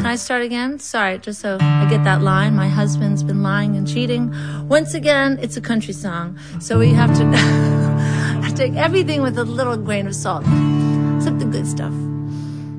I start again? Sorry, just so I get that line. My husband's been lying and cheating. Once again, it's a country song. So we have to take everything with a little grain of salt. Except the good stuff.